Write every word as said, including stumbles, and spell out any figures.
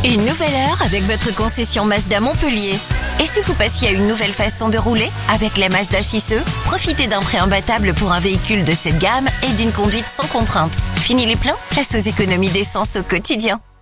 Une nouvelle heure avec votre concession Mazda Montpellier. Et si vous passiez à une nouvelle façon de rouler? Avec la Mazda six e, profitez d'un prix imbattable pour un véhicule de cette gamme et d'une conduite sans contrainte. Fini les plans? Place aux économies d'essence au quotidien.